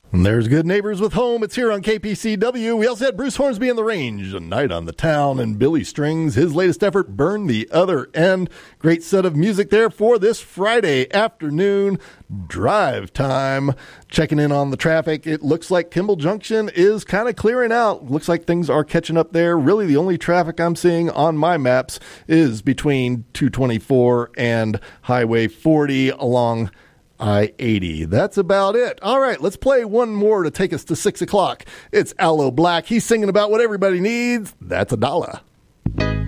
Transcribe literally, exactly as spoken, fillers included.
And there's Good Neighbors with Home. It's here on K P C W. We also had Bruce Hornsby in the Range, A Night on the Town, and Billy Strings, his latest effort, Burn the Other End. Great set of music there for this Friday afternoon drive time. Checking in on the traffic, it looks like Kimball Junction is kind of clearing out. Looks like things are catching up there. Really, the only traffic I'm seeing on my maps is between two twenty-four and Highway forty along I eighty. That's about it. All right, let's play one more to take us to six o'clock. It's Aloe Black. He's singing about what everybody needs. That's a dollar.